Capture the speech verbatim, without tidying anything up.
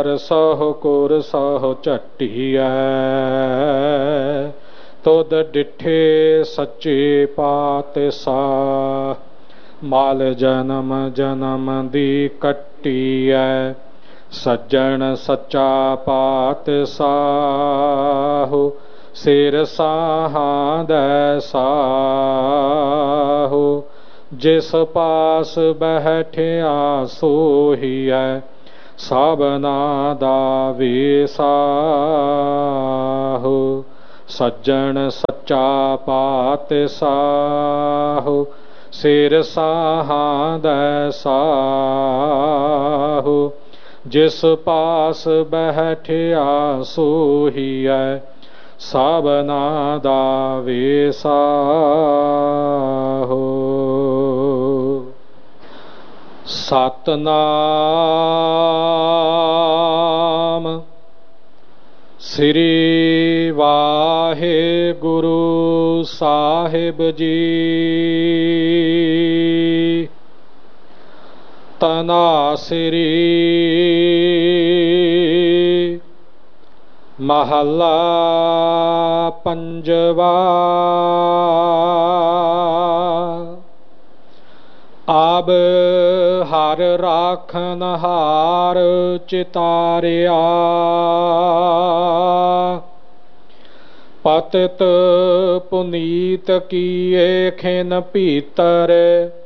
ਸਹੁ ਕੁਰ ਸਹੁ ਝਟੀਐ, ਤੁਧ ਡਿਠੇ ਸੱਚੇ ਪਾਤਸ਼ਾਹ। ਮਾਲ ਜਨਮ ਜਨਮ ਦੀ ਕੱਟੀਐ, ਸੱਜਣ ਸੱਚਾ ਪਾਤਸ਼ਾਹ। ਸਿਰ ਸਾਹਾਂ ਦੈ ਸਾਹੁ, ਜਿਸ ਪਾਸ ਬੈਠਿਆ ਸੋਹੀਐ, ਸਭਨਾ ਦਾ ਵੇਸਾਹੁ। ਸੱਜਣ ਸੱਚਾ ਪਾਤਸ਼ਾਹ, ਸਿਰ ਸਾਹਾਂ ਦੈ ਸਾਹੁ। ਜਿਸ ਪਾਸ ਬੈਠਿਆ ਸੋਹੀਐ, ਸਭਨਾ ਦਾ ਵੇਸਾਹੁ। ਸਤਨਾਮ ਸ੍ਰੀ ਵਾਹਿਗੁਰੂ ਸਾਹਿਬ ਜੀ। ਤਨਾਸਰੀ ਮਹੱਲਾ ਪੰਜਵਾ। ਆਬ ਹਰ ਰਾਖਨ ਹਾਰ ਚਿਤਾਰਿਆ, ਪਤਿਤ ਪੁਨੀਤ ਕੀਏ ਖਿਨ ਭੀਤਰ।